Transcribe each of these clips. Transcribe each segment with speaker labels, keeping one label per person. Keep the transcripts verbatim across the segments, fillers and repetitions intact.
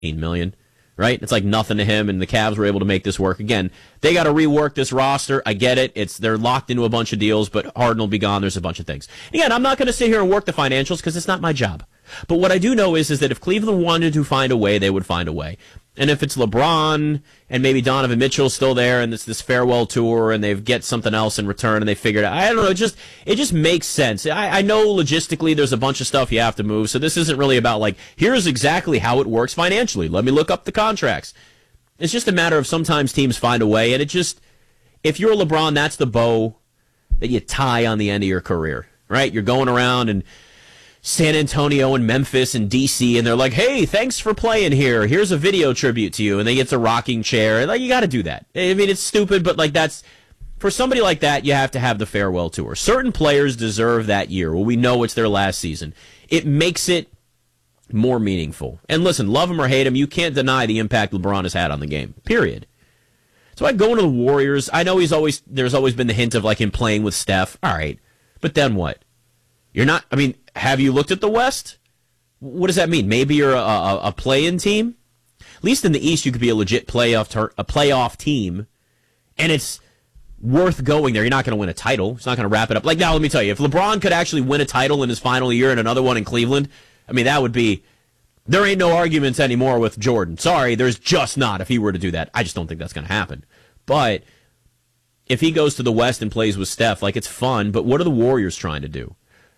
Speaker 1: million dollars, right? It's like nothing to him, and the Cavs were able to make this work. Again, they got to rework this roster. I get it. It's They're locked into a bunch of deals, but Harden will be gone. There's a bunch of things. Again, I'm not going to sit here and work the financials because it's not my job. But what I do know is, is that if Cleveland wanted to find a way, they would find a way. And if it's LeBron and maybe Donovan Mitchell's still there and it's this farewell tour and they get something else in return and they figured out, I don't know, it just, it just makes sense. I, I know logistically there's a bunch of stuff you have to move, so this isn't really about like, here's exactly how it works financially. Let me look up the contracts. It's just a matter of sometimes teams find a way, and it just, if you're LeBron, that's the bow that you tie on the end of your career, right? You're going around and San Antonio and Memphis and D C, and they're like, hey, thanks for playing here. Here's a video tribute to you. And they get the rocking chair. Like, you got to do that. I mean, it's stupid, but like that's, for somebody like that, you have to have the farewell tour. Certain players deserve that year. Well, we know it's their last season. It makes it more meaningful. And listen, love him or hate him, you can't deny the impact LeBron has had on the game, period. So I go into the Warriors. I know he's always, there's always been the hint of like him playing with Steph. All right, but then what? You're not, I mean, have you looked at the West? What does that mean? Maybe you're a, a, a play-in team? At least in the East, you could be a legit playoff ter- a playoff team, and it's worth going there. You're not going to win a title. It's not going to wrap it up. Like, now, let me tell you, if LeBron could actually win a title in his final year and another one in Cleveland, I mean, that would be, there ain't no arguments anymore with Jordan. Sorry, there's just not if he were to do that. I just don't think that's going to happen. But if he goes to the West and plays with Steph, like, it's fun, but what are the Warriors trying to do?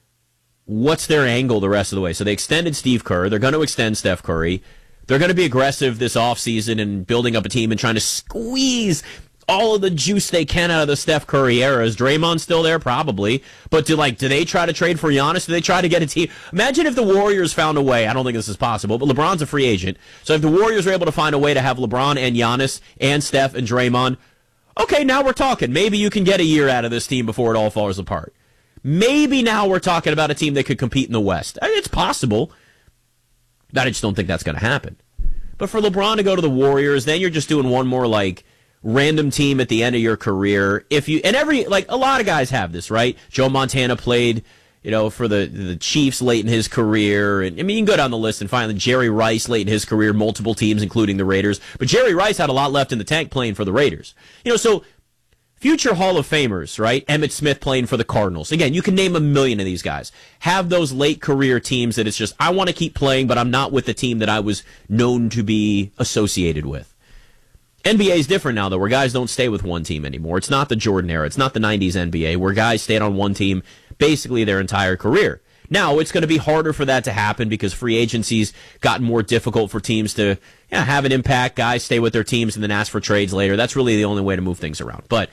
Speaker 1: What's their angle the rest of the way? So they extended Steve Kerr. They're going to extend Steph Curry. They're going to be aggressive this offseason and building up a team and trying to squeeze all of the juice they can out of the Steph Curry era. Is Draymond still there? Probably. But do, like, do they try to trade for Giannis? Do they try to get a team? Imagine if the Warriors found a way. I don't think this is possible, but LeBron's a free agent. So if the Warriors are able to find a way to have LeBron and Giannis and Steph and Draymond, okay, now we're talking. Maybe you can get a year out of this team before it all falls apart. Maybe now we're talking about a team that could compete in the West. I mean, it's possible. I just don't think that's going to happen. But for LeBron to go to the Warriors, then you're just doing one more, like, random team at the end of your career. If you and every, like, a lot of guys have this, right? Joe Montana played, you know, for the, the Chiefs late in his career. And I mean, you can go down the list and find Jerry Rice late in his career, multiple teams, including the Raiders. But Jerry Rice had a lot left in the tank playing for the Raiders. You know, so future Hall of Famers, right? Emmitt Smith playing for the Cardinals. Again, you can name a million of these guys. Have those late career teams that it's just, I want to keep playing, but I'm not with the team that I was known to be associated with. N B A is different now, though, where guys don't stay with one team anymore. It's not the Jordan era. It's not the nineties N B A, where guys stayed on one team basically their entire career. Now, it's going to be harder for that to happen because free agency's gotten more difficult for teams to, you know, have an impact. Guys stay with their teams and then ask for trades later. That's really the only way to move things around. But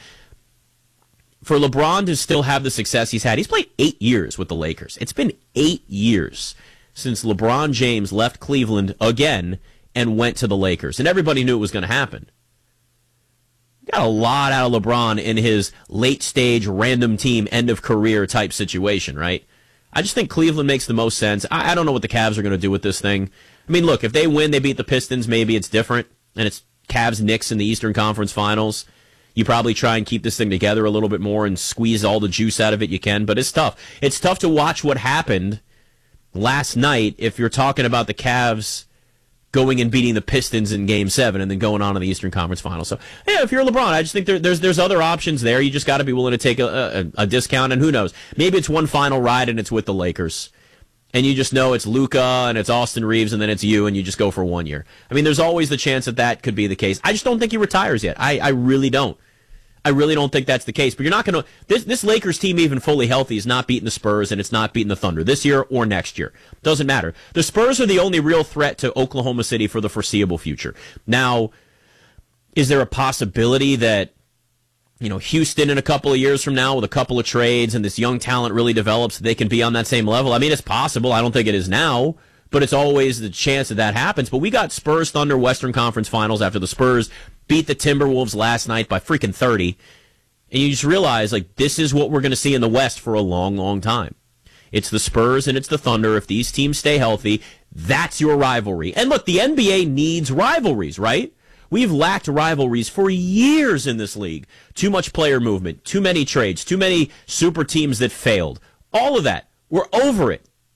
Speaker 1: for LeBron to still have the success he's had, he's played eight years with the Lakers. It's been eight years since LeBron James left Cleveland again and went to the Lakers. And everybody knew it was going to happen. Got a lot out of LeBron in his late-stage, random team, end-of-career type situation, right? I just think Cleveland makes the most sense. I, I don't know what the Cavs are going to do with this thing. I mean, look, if they win, they beat the Pistons, maybe it's different, and it's Cavs-Knicks in the Eastern Conference Finals. You probably try and keep this thing together a little bit more and squeeze all the juice out of it you can, but it's tough. It's tough to watch what happened last night if you're talking about the Cavs going and beating the Pistons in Game seven and then going on to the Eastern Conference Finals. So, yeah, if you're LeBron, I just think there, there's there's other options there. You just got to be willing to take a, a, a discount, and who knows? Maybe it's one final ride and it's with the Lakers. And you just know it's Luka and it's Austin Reeves and then it's you and you just go for one year. I mean, there's always the chance that that could be the case. I just don't think he retires yet. I, I really don't. I really don't think that's the case. But you're not going to this this Lakers team, even fully healthy, is not beating the Spurs and it's not beating the Thunder this year or next year. Doesn't matter. The Spurs are the only real threat to Oklahoma City for the foreseeable future. Now, is there a possibility that, you know, Houston in a couple of years from now with a couple of trades and this young talent really develops, they can be on that same level? I mean, it's possible. I don't think it is now, but it's always the chance that that happens. But we got Spurs Thunder Western Conference Finals after the Spurs beat the Timberwolves last night by freaking thirty. And you just realize, like, this is what we're going to see in the West for a long, long time. It's the Spurs and it's the Thunder. If these teams stay healthy, that's your rivalry. And look, the N B A needs rivalries, right? We've lacked rivalries for years in this league. Too much player movement, too many trades, too many super teams that failed. All of that. We're over it.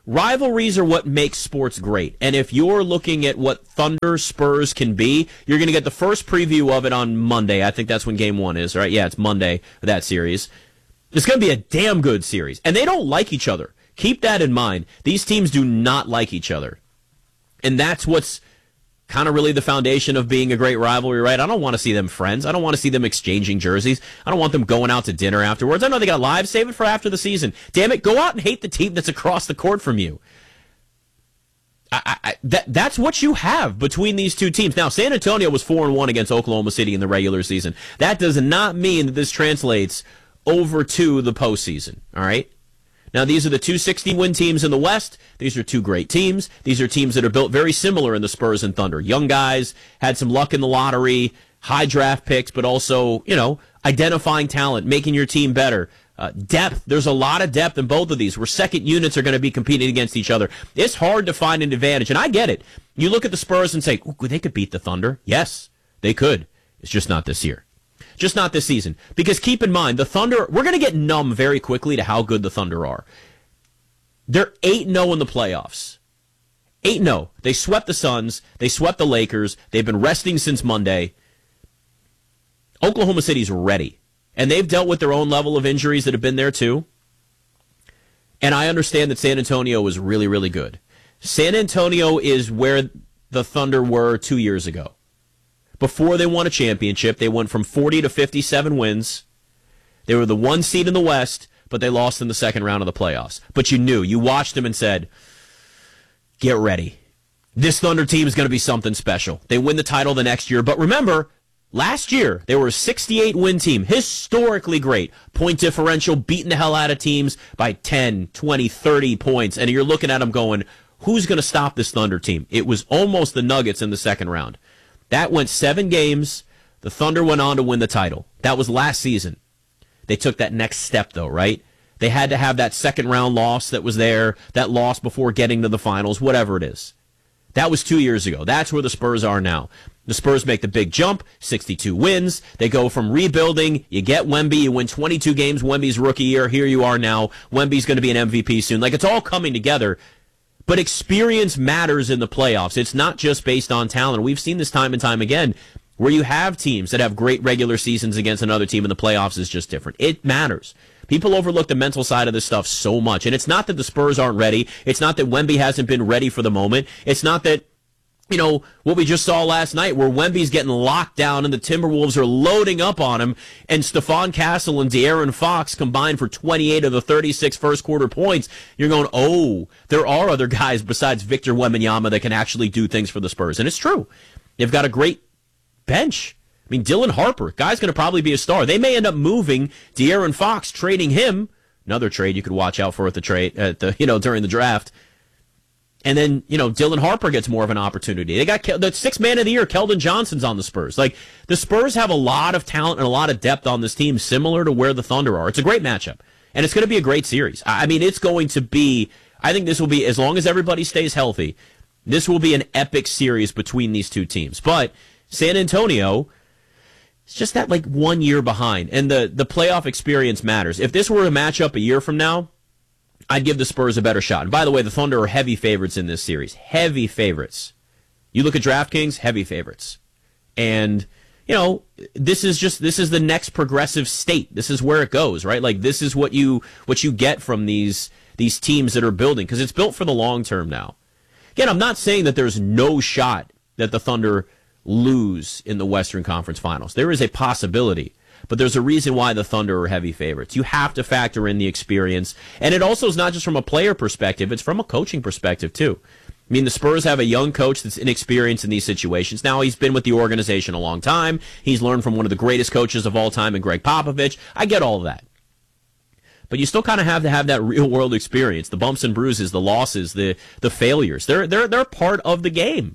Speaker 1: rivalries are what makes sports great. And if you're looking at what Thunder Spurs can be, you're going to get the first preview of it on Monday. I think that's when game one is, right? Yeah, it's Monday, that series. It's going to be a damn good series. And they don't like each other. Keep that in mind. These teams do not like each other. And that's what's kind of really the foundation of being a great rivalry, right? I don't want to see them friends. I don't want to see them exchanging jerseys. I don't want them going out to dinner afterwards. I know they got live. Save it for after the season. Damn it, go out and hate the team that's across the court from you. I, I, that that's what you have between these two teams. Now, San Antonio was four and one against Oklahoma City in the regular season. That does not mean that this translates over to the postseason, all right? Now, these are the two sixty-win teams in the West. These are two great teams. These are teams that are built very similar in the Spurs and Thunder. Young guys, had some luck in the lottery, high draft picks, but also, you know, identifying talent, making your team better. Uh, depth, there's a lot of depth in both of these where second units are going to be competing against each other. It's hard to find an advantage, and I get it. You look at the Spurs and say, ooh, they could beat the Thunder. Yes, they could. It's just not this year. Just not this season. Because keep in mind, the Thunder, we're going to get numb very quickly to how good the Thunder are. They're eight and oh in the playoffs. eight and oh. They swept the Suns. They swept the Lakers. They've been resting since Monday. Oklahoma City's ready. And they've dealt with their own level of injuries that have been there too. And I understand that San Antonio is really, really good. San Antonio is where the Thunder were two years ago. Before they won a championship, they went from forty to fifty-seven wins. They were the one seed in the West, but they lost in the second round of the playoffs. But you knew. You watched them and said, get ready. This Thunder team is going to be something special. They win the title the next year. But remember, last year, they were a sixty-eight win team. Historically great. Point differential, beating the hell out of teams by ten, twenty, thirty points. And you're looking at them going, who's going to stop this Thunder team? It was almost the Nuggets in the second round. That went seven games. The Thunder went on to win the title. That was last season. They took that next step, though, right? They had to have that second-round loss that was there, that loss before getting to the finals, whatever it is. That was two years ago. That's where the Spurs are now. The Spurs make the big jump, sixty-two wins. They go from rebuilding. You get Wemby. You win twenty-two games Wemby's rookie year. Here you are now. Wemby's going to be an M V P soon. Like, it's all coming together. But experience matters in the playoffs. It's not just based on talent. We've seen this time and time again where you have teams that have great regular seasons against another team and the playoffs is just different. It matters. People overlook the mental side of this stuff so much. And it's not that the Spurs aren't ready. It's not that Wemby hasn't been ready for the moment. It's not that, you know, what we just saw last night where Wemby's getting locked down and the Timberwolves are loading up on him and Stephon Castle and De'Aaron Fox combined for twenty-eight of the thirty-six first quarter points. You're going, oh, there are other guys besides Victor Wembanyama that can actually do things for the Spurs. And it's true. They've got a great bench. I mean, Dylan Harper, guy's going to probably be a star. They may end up moving De'Aaron Fox, trading him. Another trade you could watch out for at the trade, at the, you know, during the draft. And then, you know, Dylan Harper gets more of an opportunity. They got the sixth man of the year, Keldon Johnson's on the Spurs. Like, the Spurs have a lot of talent and a lot of depth on this team, similar to where the Thunder are. It's a great matchup. And it's going to be a great series. I mean, it's going to be, I think this will be, as long as everybody stays healthy, this will be an epic series between these two teams. But San Antonio, it's just that, like, one year behind. And the, the playoff experience matters. If this were a matchup a year from now, I'd give the Spurs a better shot. And by the way, the Thunder are heavy favorites in this series. Heavy favorites. You look at DraftKings, heavy favorites. And, you know, this is just, this is the next progressive state. This is where it goes, right? Like, this is what you, what you get from these, these teams that are building, because it's built for the long term now. Again, I'm not saying that there's no shot that the Thunder lose in the Western Conference Finals. There is a possibility. But there's a reason why the Thunder are heavy favorites. You have to factor in the experience. And it also is not just from a player perspective, it's from a coaching perspective, too. I mean, the Spurs have a young coach that's inexperienced in these situations. Now, he's been with the organization a long time. He's learned from one of the greatest coaches of all time in Greg Popovich. I get all of that. But you still kind of have to have that real-world experience, the bumps and bruises, the losses, the the failures. They're, they're, they're part of the game.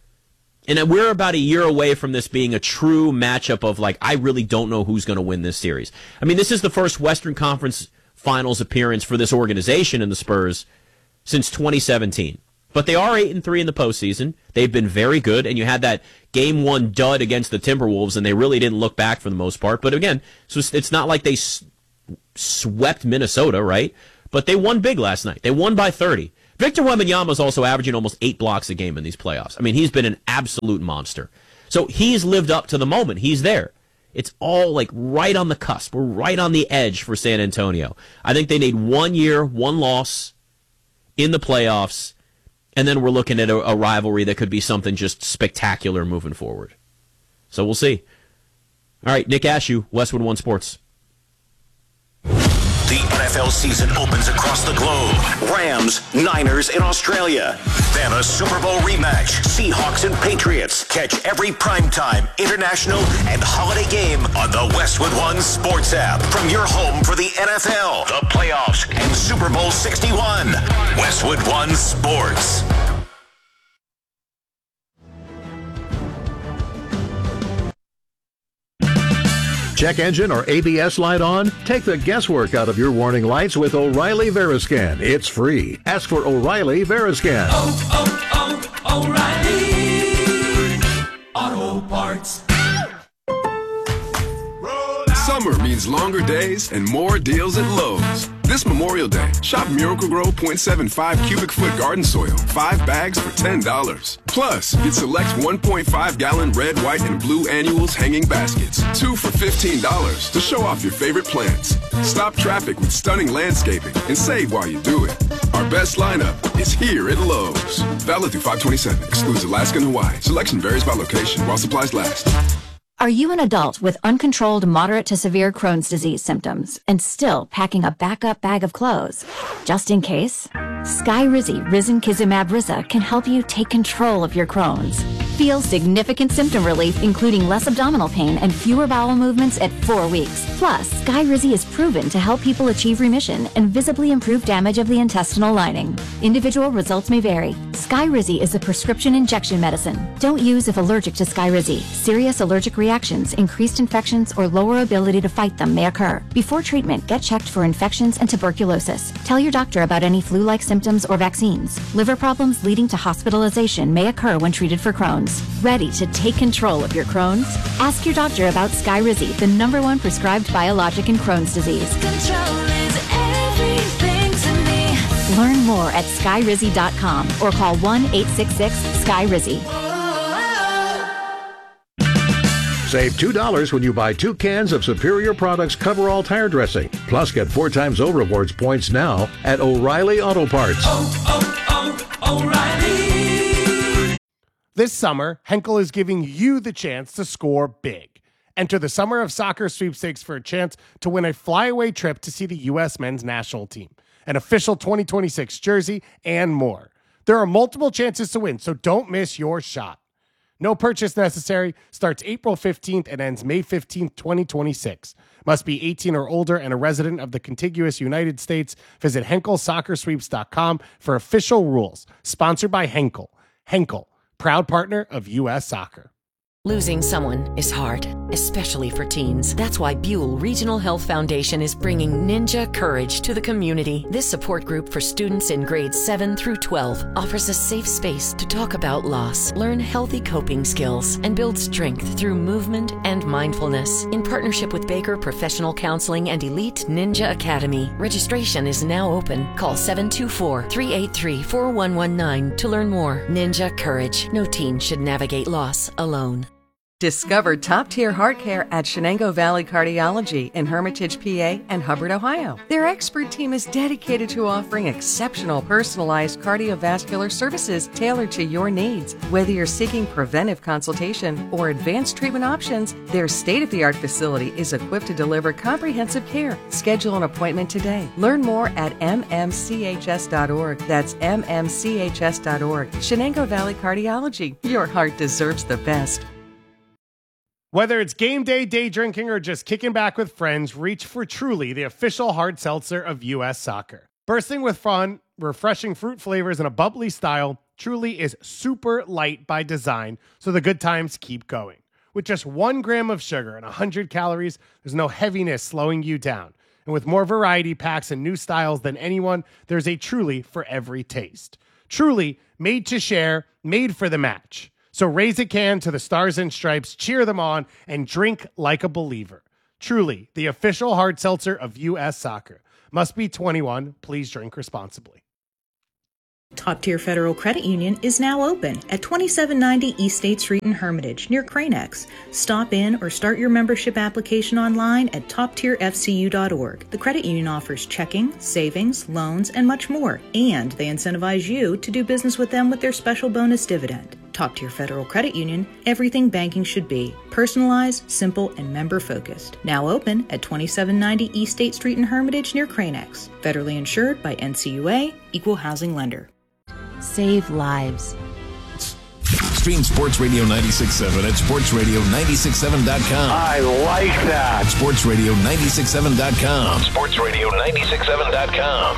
Speaker 1: And we're about a year away from this being a true matchup of, like, I really don't know who's going to win this series. I mean, this is the first Western Conference Finals appearance for this organization in the Spurs since twenty seventeen. But they are eight and three in the postseason. They've been very good, and you had that game one dud against the Timberwolves, and they really didn't look back for the most part. But again, so it's not like they s- swept Minnesota, right? But they won big last night. They won by thirty. Victor Wembanyama is also averaging almost eight blocks a game in these playoffs. I mean, he's been an absolute monster. So he's lived up to the moment. He's there. It's all like right on the cusp. We're right on the edge for San Antonio. I think they need one year, one loss in the playoffs, and then we're looking at a, a rivalry that could be something just spectacular moving forward. So we'll see. All right, Nick Ashew, Westwood One Sports.
Speaker 2: The N F L season opens across the globe. Rams, Niners in Australia. Then a Super Bowl rematch. Seahawks and Patriots. Catch every primetime, international, and holiday game on the Westwood One Sports app. From your home for the N F L, the playoffs, and Super Bowl sixty-one. Westwood One Sports.
Speaker 3: Check engine or A B S light on? Take the guesswork out of your warning lights with O'Reilly Veriscan. It's free. Ask for O'Reilly Veriscan.
Speaker 4: Oh, oh, oh, O'Reilly Auto Parts.
Speaker 5: Summer means longer days and more deals at Lowe's. This Memorial Day, shop Miracle-Gro zero point seven five cubic foot garden soil, five bags for ten dollars. Plus, get select one point five gallon red, white, and blue annuals hanging baskets, two for fifteen dollars to show off your favorite plants. Stop traffic with stunning landscaping and save while you do it. Our best lineup is here at Lowe's. Valid through five twenty-seven, excludes Alaska and Hawaii. Selection varies by location while supplies last.
Speaker 6: Are you an adult with uncontrolled moderate to severe Crohn's disease symptoms and still packing a backup bag of clothes? Just in case, Skyrizi Risankizumab Riza can help you take control of your Crohn's. Feel significant symptom relief, including less abdominal pain and fewer bowel movements at four weeks. Plus, Skyrizi is proven to help people achieve remission and visibly improve damage of the intestinal lining. Individual results may vary. Skyrizi is a prescription injection medicine. Don't use if allergic to Skyrizi. Serious allergic reactions, increased infections, or lower ability to fight them may occur. Before treatment, get checked for infections and tuberculosis. Tell your doctor about any flu-like symptoms or vaccines. Liver problems leading to hospitalization may occur when treated for Crohn's. Ready to take control of your Crohn's? Ask your doctor about Skyrizi, the number one prescribed biologic in Crohn's disease.
Speaker 4: Control is everything to me.
Speaker 6: Learn more at skyrizi dot com or call one eight six six Skyrizi.
Speaker 3: Save two dollars when you buy two cans of Superior Products Coverall Tire Dressing. Plus, get four times O Rewards points now at O'Reilly Auto Parts.
Speaker 4: Oh, oh, O'Reilly.
Speaker 7: This summer, Henkel is giving you the chance to score big. Enter the Summer of Soccer sweepstakes for a chance to win a flyaway trip to see the U S men's national team, an official twenty twenty-six jersey, and more. There are multiple chances to win, so don't miss your shot. No purchase necessary. Starts April fifteenth and ends May fifteenth, twenty twenty-six. Must be eighteen or older and a resident of the contiguous United States. Visit Henkel Soccer Sweeps dot com for official rules. Sponsored by Henkel. Henkel, proud partner of U S Soccer.
Speaker 8: Losing someone is hard, especially for teens. That's why Buell Regional Health Foundation is bringing Ninja Courage to the community. This support group for students in grades seven through twelve offers a safe space to talk about loss, learn healthy coping skills, and build strength through movement and mindfulness. In partnership with Baker Professional Counseling and Elite Ninja Academy, registration is now open. Call seven two four, three eight three, four one one nine to learn more. Ninja Courage. No teen should navigate loss alone.
Speaker 9: Discover top-tier heart care at Shenango Valley Cardiology in Hermitage, P A and Hubbard, Ohio. Their expert team is dedicated to offering exceptional personalized cardiovascular services tailored to your needs. Whether you're seeking preventive consultation or advanced treatment options, their state-of-the-art facility is equipped to deliver comprehensive care. Schedule an appointment today. Learn more at m m c h s dot org. That's m m c h s dot org. Shenango Valley Cardiology. Your heart deserves the best.
Speaker 7: Whether it's game day, day drinking, or just kicking back with friends, reach for Truly, the official hard seltzer of U S Soccer. Bursting with fun, refreshing fruit flavors, and a bubbly style, Truly is super light by design, so the good times keep going. With just one gram of sugar and one hundred calories, there's no heaviness slowing you down. And with more variety packs and new styles than anyone, there's a Truly for every taste. Truly, made to share, made for the match. So raise a can to the Stars and Stripes, cheer them on, and drink like a believer. Truly, the official hard seltzer of U S Soccer. Must be twenty-one. Please drink responsibly.
Speaker 10: Top Tier Federal Credit Union is now open at twenty-seven ninety East State Street in Hermitage, near Cranex. Stop in or start your membership application online at top tier f c u dot org. The credit union offers checking, savings, loans, and much more, and they incentivize you to do business with them with their special bonus dividend. Top Tier Federal Credit Union, everything banking should be. Personalized, simple, and member-focused. Now open at twenty-seven ninety East State Street in Hermitage, near Cranex. Federally insured by N C U A, Equal Housing Lender.
Speaker 6: Save lives.
Speaker 2: Stream Sports Radio ninety-six point seven at sports radio nine six seven dot com.
Speaker 11: I like that.
Speaker 2: sports radio nine six seven dot com.
Speaker 11: sports radio nine six seven dot com.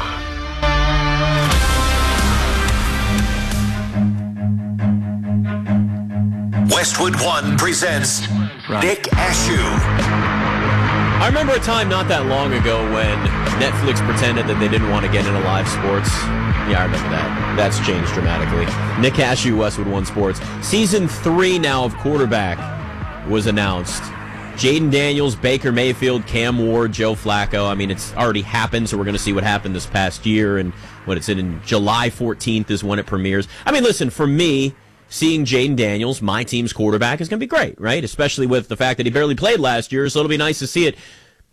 Speaker 2: Westwood One presents Nick Ashew.
Speaker 1: I remember a time not that long ago when Netflix pretended that they didn't want to get into live sports. Yeah, I remember that. That's changed dramatically. Nick Ashew, Westwood One Sports. Season three now of Quarterback was announced. Jaden Daniels, Baker Mayfield, Cam Ward, Joe Flacco. I mean, it's already happened, so we're going to see what happened this past year. And what it's in, in July fourteenth is when it premieres. I mean, listen, for me, seeing Jaden Daniels, my team's quarterback, is going to be great, right? Especially with the fact that he barely played last year, so it'll be nice to see it.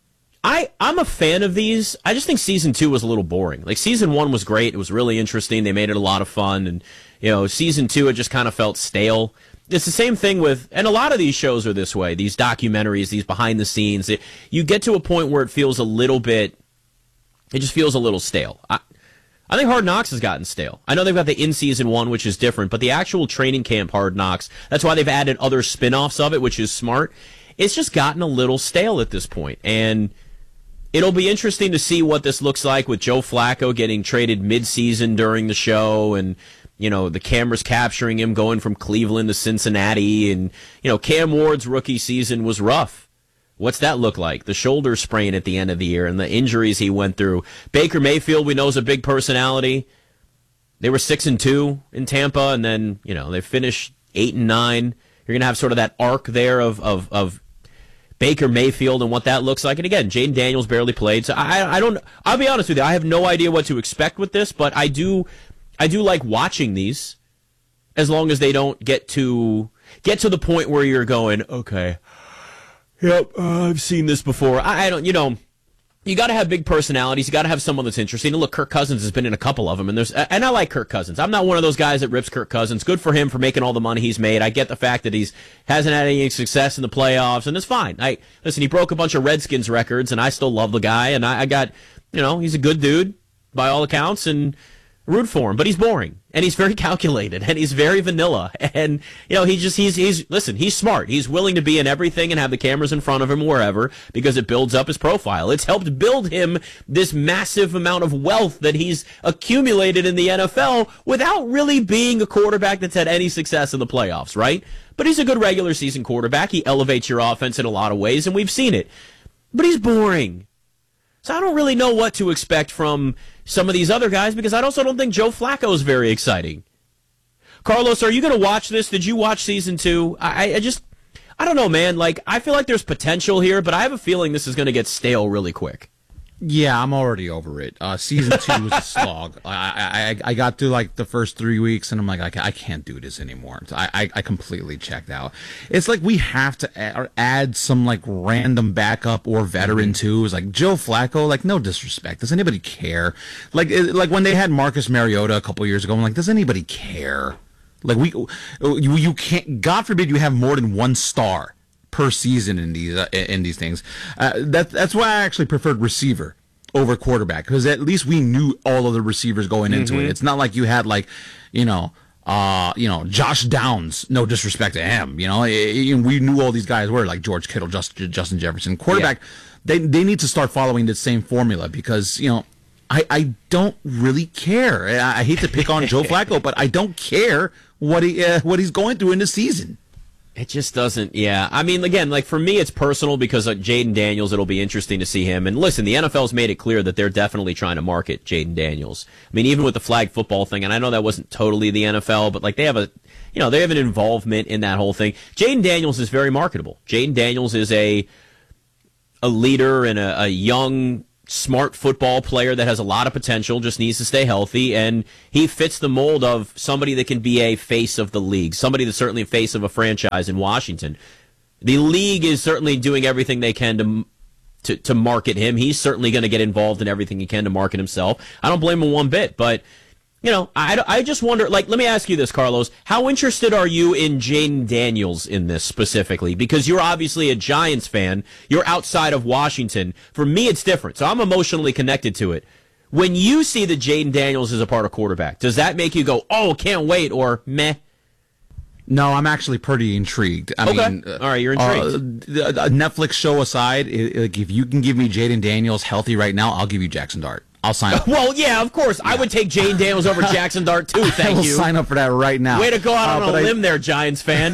Speaker 1: I, I'm a fan of these. I just think season two was a little boring. Like, season one was great. It was really interesting. They made it a lot of fun. And, you know, season two, it just kind of felt stale. It's the same thing with, and a lot of these shows are this way, these documentaries, these behind the scenes. It, you get to a point where it feels a little bit, it just feels a little stale. I, I think Hard Knocks has gotten stale. I know they've got the in-season one, which is different, but the actual training camp Hard Knocks, that's why they've added other spin-offs of it, which is smart. It's just gotten a little stale at this point. And it'll be interesting to see what this looks like with Joe Flacco getting traded mid-season during the show and, you know, the cameras capturing him going from Cleveland to Cincinnati. And, you know, Cam Ward's rookie season was rough. What's that look like? The shoulder sprain at the end of the year and the injuries he went through. Baker Mayfield, we know, is a big personality. They were six and two in Tampa, and then, you know, they finished eight and nine. You're going to have sort of that arc there of, of, of Baker Mayfield and what that looks like. And again, Jaden Daniels barely played. So I, I don't, I'll be honest with you. I have no idea what to expect with this, but I do, I do like watching these as long as they don't get to, get to the point where you're going, okay, yep, uh, I've seen this before. I, I don't, you know, you got to have big personalities. You got to have someone that's interesting. And look, Kirk Cousins has been in a couple of them, and there's, and I like Kirk Cousins. I'm not one of those guys that rips Kirk Cousins. Good for him for making all the money he's made. I get the fact that he's hasn't had any success in the playoffs, and it's fine. I listen. He broke a bunch of Redskins records, and I still love the guy. And I, I got, you know, he's a good dude by all accounts, and root for him. But he's boring, and he's very calculated, and he's very vanilla, and you know, he just he's he's listen. He's smart. He's willing to be in everything and have the cameras in front of him wherever because it builds up his profile. It's helped build him this massive amount of wealth that he's accumulated in the N F L without really being a quarterback that's had any success in the playoffs, right? But he's a good regular season quarterback. He elevates your offense in a lot of ways, and we've seen it. But he's boring. So I don't really know what to expect from some of these other guys because I also don't think Joe Flacco is very exciting. Carlos, are you going to watch this? Did you watch season two? I, I just, I don't know, man. Like, I feel like there's potential here, but I have a feeling this is going to get stale really quick.
Speaker 12: Yeah, I'm already over it. Uh, season two was a slog. I, I I got through like the first three weeks, and I'm like, I, I can't do this anymore. I, I I completely checked out. It's like we have to add, add some like random backup or veteran too. It's like Joe Flacco. Like, no disrespect. Does anybody care? Like it, like when they had Marcus Mariota a couple years ago, I'm like, does anybody care? Like we you you can't. God forbid you have more than one star per season in these uh, in these things. Uh, that that's why I actually preferred receiver over quarterback because at least we knew all of the receivers going into mm-hmm. it. It's not like you had like, you know, uh, you know, Josh Downs. No disrespect to him, you know. It, it, we knew all these guys were like George Kittle, Justin, Justin Jefferson. Quarterback, yeah. they they need to start following the same formula because you know. I, I don't really care. I, I hate to pick on Joe Flacco, but I don't care what he uh, what he's going through in the season.
Speaker 1: It just doesn't, yeah. I mean, again, like for me, it's personal because like Jaden Daniels, it'll be interesting to see him. And listen, the N F L's made it clear that they're definitely trying to market Jaden Daniels. I mean, even with the flag football thing, and I know that wasn't totally the N F L, but like they have a, you know, they have an involvement in that whole thing. Jaden Daniels is very marketable. Jaden Daniels is a a leader and a, a young smart football player that has a lot of potential, just needs to stay healthy, and he fits the mold of somebody that can be a face of the league, somebody that's certainly a face of a franchise in Washington. The league is certainly doing everything they can to to, to market him. He's certainly going to get involved in everything he can to market himself. I don't blame him one bit, but you know, I, I just wonder, like, let me ask you this, Carlos. How interested are you in Jaden Daniels in this specifically? Because you're obviously a Giants fan. You're outside of Washington. For me, it's different. So I'm emotionally connected to it. When you see that Jaden Daniels is a part of quarterback, does that make you go, oh, can't wait, or meh?
Speaker 12: No, I'm actually pretty intrigued. I
Speaker 1: okay.
Speaker 12: mean,
Speaker 1: all right, you're intrigued.
Speaker 12: Uh, the, the Netflix show aside, it, like if you can give me Jaden Daniels healthy right now, I'll give you Jackson Dart. I'll sign up.
Speaker 1: Well, yeah, of course. Yeah. I would take Jaden Daniels over Jackson Dart, too. Thank
Speaker 12: I will
Speaker 1: you.
Speaker 12: sign up for that right now.
Speaker 1: Way to go out uh, on a limb I, there, Giants fan.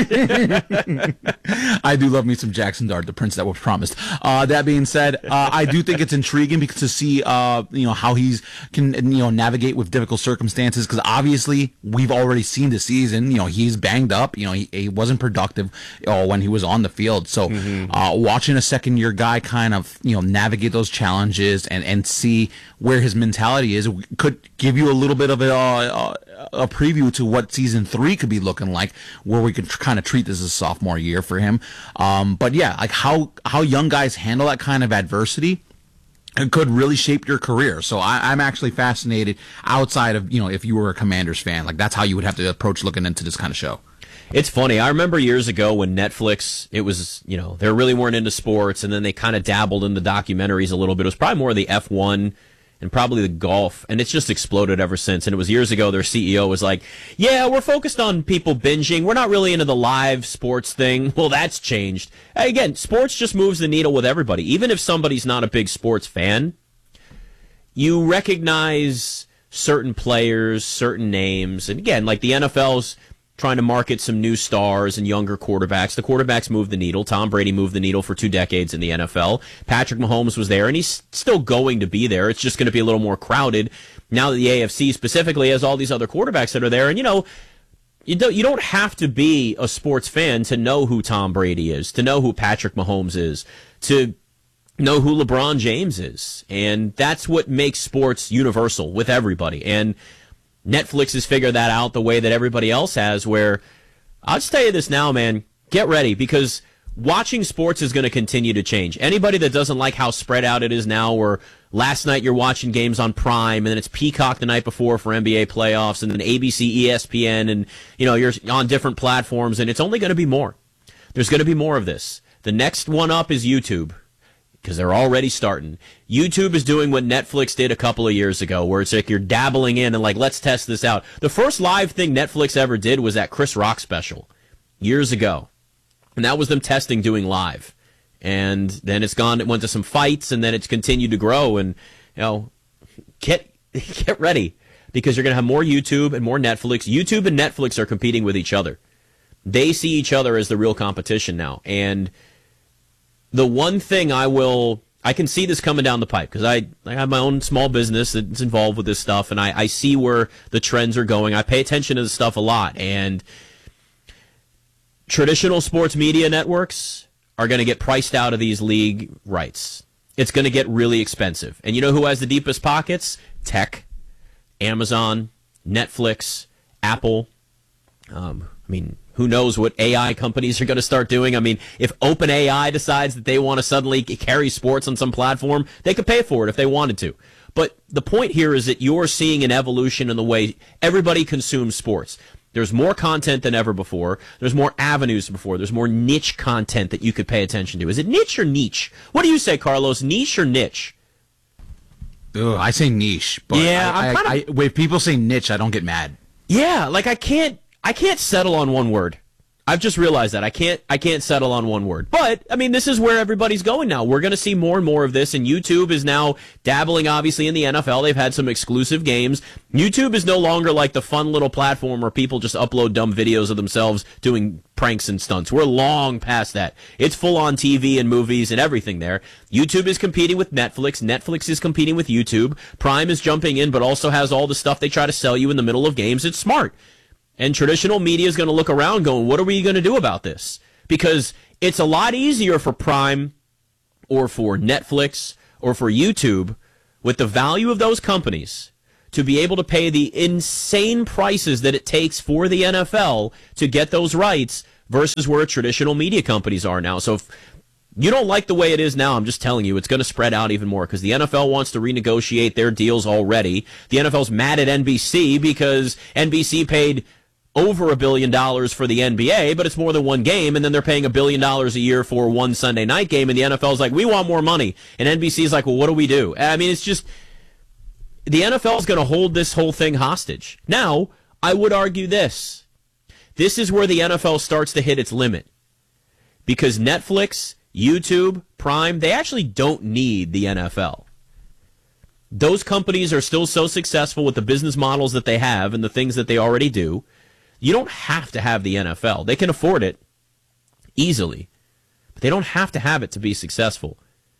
Speaker 12: I do love me some Jackson Dart, the prince that was promised. Uh, that being said, uh, I do think it's intriguing because to see uh, you know how he's can you know navigate with difficult circumstances. Because obviously we've already seen the season. You know he's banged up. You know he, he wasn't productive uh, when he was on the field. So mm-hmm. uh, watching a second year guy kind of you know navigate those challenges and and see where his mentality is could give you a little bit of a, uh, a preview to what season three could be looking like, where we could kind of treat this as a sophomore year for him. Um, but yeah, like how how young guys handle that kind of adversity, it could really shape your career. So I, I'm actually fascinated. Outside of you know, if you were a Commanders fan, like that's how you would have to approach looking into this kind of show.
Speaker 1: It's funny. I remember years ago when Netflix, it was, you know, they really weren't into sports, and then they kind of dabbled in the documentaries a little bit. It was probably more of the F one and probably the golf, and it's just exploded ever since. And it was years ago, their C E O was like, yeah, we're focused on people binging. We're not really into the live sports thing. Well, that's changed. Again, sports just moves the needle with everybody. Even if somebody's not a big sports fan, you recognize certain players, certain names. And again, like the N F L's trying to market some new stars and younger quarterbacks. The quarterbacks moved the needle. Tom Brady moved the needle for two decades in the N F L. Patrick Mahomes was there, and he's still going to be there. It's just going to be a little more crowded now that the A F C specifically has all these other quarterbacks that are there. And, you know, you don't, you don't have to be a sports fan to know who Tom Brady is, to know who Patrick Mahomes is, to know who LeBron James is. And that's what makes sports universal with everybody. And Netflix has figured that out the way that everybody else has, where I'll just tell you this now, man, get ready, because watching sports is going to continue to change. Anybody that doesn't like how spread out it is now, where last night you're watching games on Prime, and then it's Peacock the night before for N B A playoffs, and then A B C, E S P N, and you know you're on different platforms, and it's only going to be more. There's going to be more of this. The next one up is YouTube, because they're already starting. YouTube is doing what Netflix did a couple of years ago, where it's like you're dabbling in and like, let's test this out. The first live thing Netflix ever did was that Chris Rock special years ago. And that was them testing doing live. And then it's gone, it went to some fights, and then it's continued to grow. And, you know, get, get ready, because you're going to have more YouTube and more Netflix. YouTube and Netflix are competing with each other. They see each other as the real competition now. And the one thing I will, I can see this coming down the pipe, because I, I have my own small business that's involved with this stuff, and I, I see where the trends are going. I pay attention to this stuff a lot, and traditional sports media networks are going to get priced out of these league rights. It's going to get really expensive. And you know who has the deepest pockets? Tech, Amazon, Netflix, Apple. Um, I mean, who knows what A I companies are going to start doing? I mean, if OpenAI decides that they want to suddenly carry sports on some platform, they could pay for it if they wanted to. But the point here is that you're seeing an evolution in the way everybody consumes sports. There's more content than ever before. There's more avenues than before. There's more niche content that you could pay attention to. Is it niche or niche? What do you say, Carlos? Niche or niche?
Speaker 12: Ugh, I say niche. But
Speaker 1: yeah,
Speaker 12: I,
Speaker 1: I'm
Speaker 12: I,
Speaker 1: kinda...
Speaker 12: I, when people say niche, I don't get mad.
Speaker 1: Yeah, like I can't. I can't settle on one word. I've just realized that. I can't I can't settle on one word. But, I mean, this is where everybody's going now. We're going to see more and more of this, and YouTube is now dabbling, obviously, in the N F L. They've had some exclusive games. YouTube is no longer like the fun little platform where people just upload dumb videos of themselves doing pranks and stunts. We're long past that. It's full-on T V and movies and everything there. YouTube is competing with Netflix. Netflix is competing with YouTube. Prime is jumping in, but also has all the stuff they try to sell you in the middle of games. It's smart. And traditional media is going to look around going, what are we going to do about this? Because it's a lot easier for Prime or for Netflix or for YouTube, with the value of those companies, to be able to pay the insane prices that it takes for the N F L to get those rights versus where traditional media companies are now. So if you don't like the way it is now, I'm just telling you, it's going to spread out even more because the N F L wants to renegotiate their deals already. The N F L's mad at N B C because N B C paid over a billion dollars for the N B A, but it's more than one game, and then they're paying a billion dollars a year for one Sunday night game, and the N F L's like, we want more money. And N B C's like, well, what do we do? I mean, it's just, the N F L is going to hold this whole thing hostage. Now, I would argue this. This is where the N F L starts to hit its limit. Because Netflix, YouTube, Prime, they actually don't need the N F L. Those companies are still so successful with the business models that they have and the things that they already do. You don't have to have the N F L. They can afford it easily, but they don't have to have it to be successful.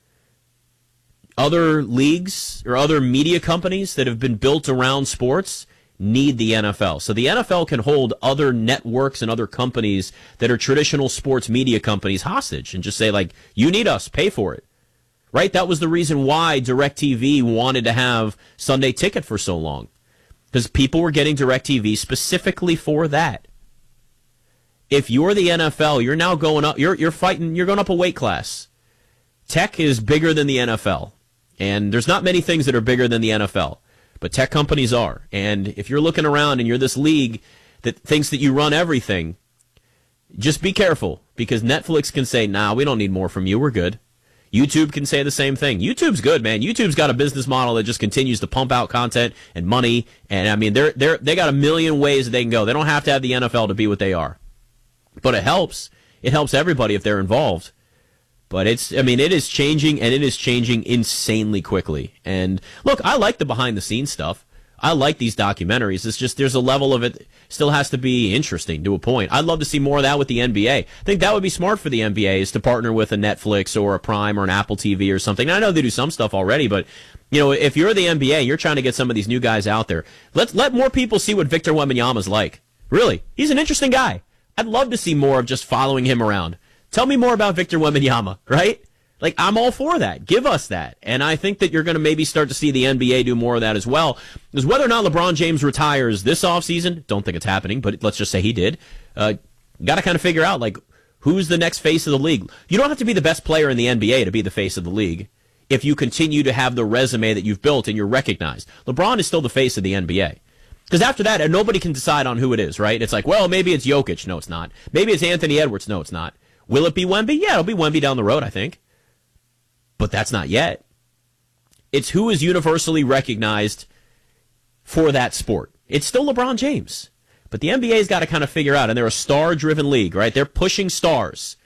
Speaker 1: Other leagues or other media companies that have been built around sports need the N F L. So the N F L can hold other networks and other companies that are traditional sports media companies hostage and just say, like, you need us, pay for it. Right? That was the reason why DirecTV wanted to have Sunday Ticket for so long. Because people were getting DirecTV specifically for that. If you're the N F L, you're now going up, you're you're fighting, you're going up a weight class. Tech is bigger than the N F L. And there's not many things that are bigger than the N F L. But tech companies are. And if you're looking around and you're this league that thinks that you run everything, just be careful. Because Netflix can say, nah, we don't need more from you, we're good. YouTube can say the same thing. YouTube's good, man. YouTube's got a business model that just continues to pump out content and money. And, I mean, they're, they're, they got a million ways that they can go. They don't have to have the N F L to be what they are. But it helps. It helps everybody if they're involved. But it's, I mean, it is changing, and it is changing insanely quickly. And, look, I like the behind-the-scenes stuff. I like these documentaries. It's just there's a level of it still has to be interesting to a point. I'd love to see more of that with the N B A. I think that would be smart for the N B A is to partner with a Netflix or a Prime or an Apple T V or something. And I know they do some stuff already, but you know, if you're the N B A, you're trying to get some of these new guys out there. Let let more people see what Victor Wembanyama's like. Really, he's an interesting guy. I'd love to see more of just following him around. Tell me more about Victor Wembanyama, right? Like, I'm all for that. Give us that. And I think that you're going to maybe start to see the N B A do more of that as well. Because whether or not LeBron James retires this offseason, don't think it's happening, but let's just say he did, uh, got to kind of figure out, like, who's the next face of the league. You don't have to be the best player in the N B A to be the face of the league if you continue to have the resume that you've built and you're recognized. LeBron is still the face of the N B A. Because after that, nobody can decide on who it is, right? It's like, well, maybe it's Jokic. No, it's not. Maybe it's Anthony Edwards. No, it's not. Will it be Wemby? Yeah, it'll be Wemby down the road, I think. But that's not yet. It's who is universally recognized for that sport. It's still LeBron James. But the N B A's got to kind of figure out, and they're a star-driven league, right? They're pushing stars.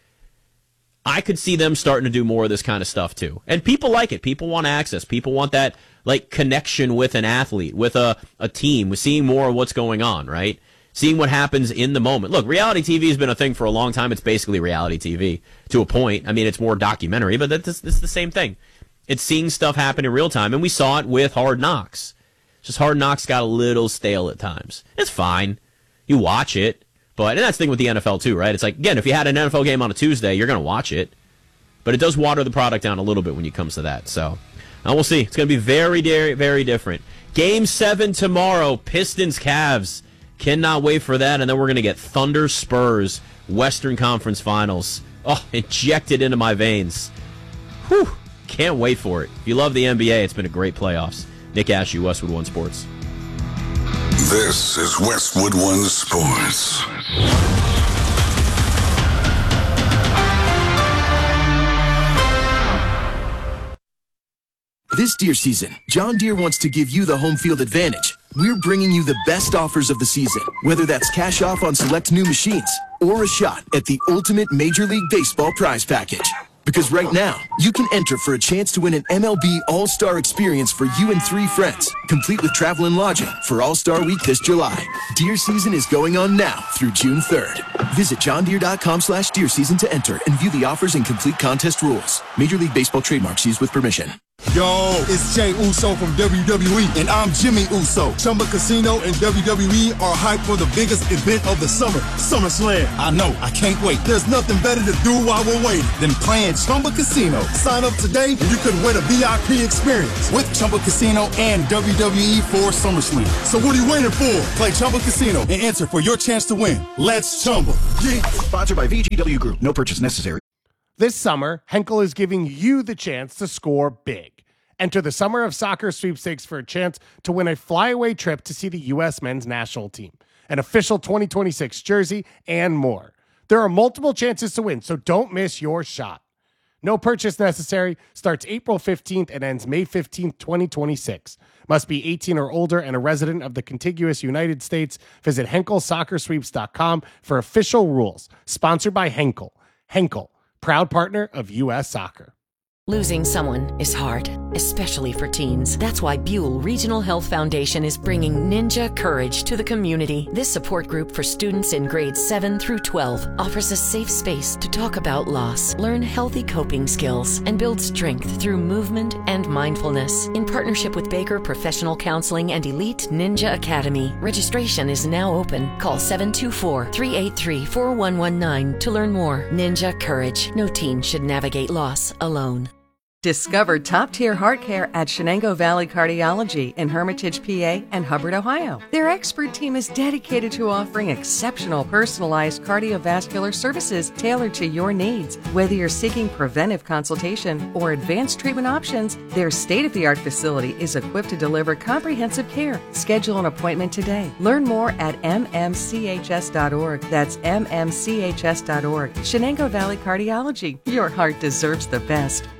Speaker 1: I could see them starting to do more of this kind of stuff, too. And people like it. People want access. People want that, like, connection with an athlete, with a, a team, with seeing more of what's going on, right? Seeing what happens in the moment. Look, reality T V has been a thing for a long time. It's basically reality T V to a point. I mean, it's more documentary, but that's, that's the same thing. It's seeing stuff happen in real time, and we saw it with Hard Knocks. Just Hard Knocks got a little stale at times. It's fine. You watch it, but and that's the thing with the N F L too, right? It's like, again, if you had an N F L game on a Tuesday, you're going to watch it, but it does water the product down a little bit when it comes to that. So, and we'll see. It's going to be very, very, very different. Game seven tomorrow, Pistons Cavs. Cannot wait for that, and then we're going to get Thunder Spurs, Western Conference Finals. Oh, injected into my veins. Whew, can't wait for it. If you love the N B A, it's been a great playoffs. Nick Ashew, Westwood One Sports.
Speaker 13: This is Westwood One Sports.
Speaker 14: This Deere season, John Deere wants to give you the home field advantage. We're bringing you the best offers of the season, whether that's cash off on select new machines or a shot at the ultimate Major League Baseball prize package. Because right now, you can enter for a chance to win an M L B All-Star experience for you and three friends, complete with travel and lodging for All-Star Week this July. Deer season is going on now through June third. Visit johndeere.com slash deer season to enter and view the offers and complete contest rules. Major League Baseball trademarks used with permission.
Speaker 15: Yo, it's Jay Uso from W W E, and I'm Jimmy Uso. Chumba Casino and W W E are hyped for the biggest event of the summer, SummerSlam. I know, I can't wait. There's nothing better to do while we're waiting than playing Chumba Casino. Sign up today and you could win a V I P experience with Chumba Casino and W W E for SummerSlam. So what are you waiting for? Play Chumba Casino and enter for your chance to win. Let's Chumba. Yeah.
Speaker 16: Sponsored by V G W Group. No purchase necessary.
Speaker 7: This summer, Henkel is giving you the chance to score big. Enter the Summer of Soccer sweepstakes for a chance to win a flyaway trip to see the U S men's national team, an official twenty twenty-six jersey, and more. There are multiple chances to win, so don't miss your shot. No purchase necessary. Starts April fifteenth and ends May fifteenth, twenty twenty-six. Must be eighteen or older and a resident of the contiguous United States. Visit Henkel Soccer Sweeps dot com for official rules. Sponsored by Henkel. Henkel, proud partner of U S Soccer.
Speaker 8: Losing someone is hard, especially for teens. That's why Buell Regional Health Foundation is bringing Ninja Courage to the community. This support group for students in grades seven through twelve offers a safe space to talk about loss, learn healthy coping skills, and build strength through movement and mindfulness. In partnership with Baker Professional Counseling and Elite Ninja Academy, registration is now open. Call seven two four, three eight three, four one one nine to learn more. Ninja Courage. No teen should navigate loss alone.
Speaker 9: Discover top-tier heart care at Shenango Valley Cardiology in Hermitage, P A and Hubbard, Ohio. Their expert team is dedicated to offering exceptional personalized cardiovascular services tailored to your needs. Whether you're seeking preventive consultation or advanced treatment options, their state-of-the-art facility is equipped to deliver comprehensive care. Schedule an appointment today. Learn more at m m c h s dot org. That's m m c h s dot org. Shenango Valley Cardiology. Your heart deserves the best.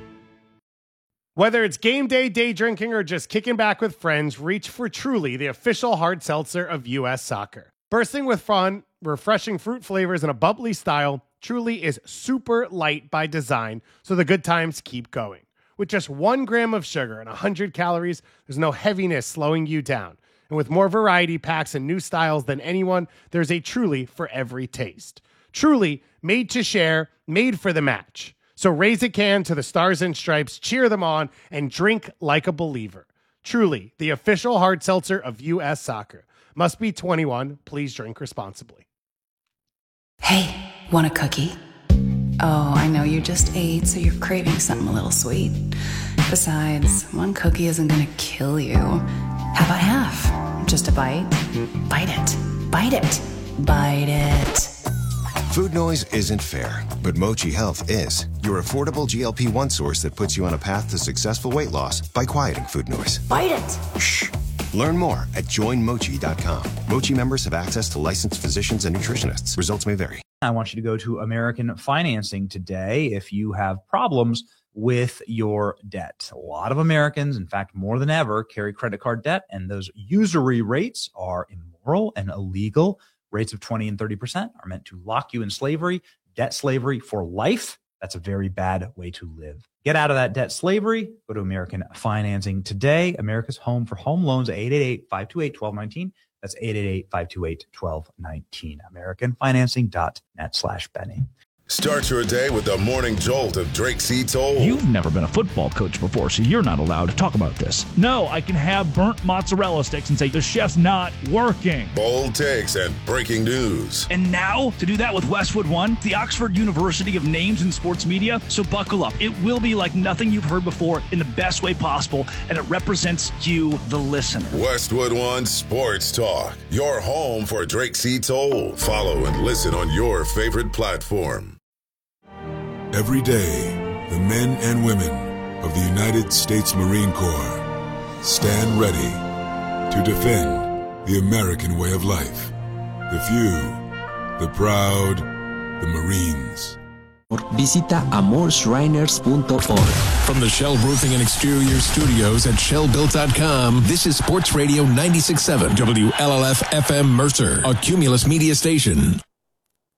Speaker 7: Whether it's game day, day drinking, or just kicking back with friends, reach for Truly, the official hard seltzer of U S Soccer. Bursting with fun, refreshing fruit flavors, and a bubbly style, Truly is super light by design, so the good times keep going. With just one gram of sugar and one hundred calories, there's no heaviness slowing you down. And with more variety packs and new styles than anyone, there's a Truly for every taste. Truly, made to share, made for the match. So raise a can to the Stars and Stripes, cheer them on, and drink like a believer. Truly, the official hard seltzer of U S Soccer. Must be twenty-one. Please drink responsibly.
Speaker 17: Hey, want a cookie? Oh, I know you just ate, so you're craving something a little sweet. Besides, one cookie isn't gonna kill you. How about half? Just a bite? Bite it. Bite it. Bite it.
Speaker 18: Food noise isn't fair, but Mochi Health is. Your affordable G L P one source that puts you on a path to successful weight loss by quieting food noise.
Speaker 17: Bite it!
Speaker 18: Shh! Learn more at join mochi dot com. Mochi members have access to licensed physicians and nutritionists. Results may vary.
Speaker 19: I want you to go to American Financing today if you have problems with your debt. A lot of Americans, in fact, more than ever, carry credit card debt, and those usury rates are immoral and illegal. Rates of twenty and thirty percent are meant to lock you in slavery, debt slavery for life. That's a very bad way to live. Get out of that debt slavery. Go to American Financing today. America's home for home loans, eight eight eight, five two eight, one two one nine. That's eight eight eight, five two eight, one two one nine. american financing dot net slash Benny.
Speaker 20: Start your day with the morning jolt of Drake C. Toll.
Speaker 21: You've never been a football coach before, so you're not allowed to talk about this. No, I can have burnt mozzarella sticks and say the chef's not working.
Speaker 20: Bold takes and breaking news.
Speaker 21: And now, to do that with Westwood One, the Oxford University of Names in Sports Media. So buckle up. It will be like nothing you've heard before in the best way possible, and it represents you, the listener.
Speaker 20: Westwood One Sports Talk, your home for Drake C. Toll. Follow and listen on your favorite platform.
Speaker 5: Every day, the men and women of the United States Marine Corps stand ready to defend the American way of life. The few, the proud, the Marines.
Speaker 22: Visita amor shriners punto org.
Speaker 23: From the Shell Roofing and Exterior Studios at shell built dot com, this is Sports Radio ninety-six point seven W L L F F M Mercer, a Cumulus media station.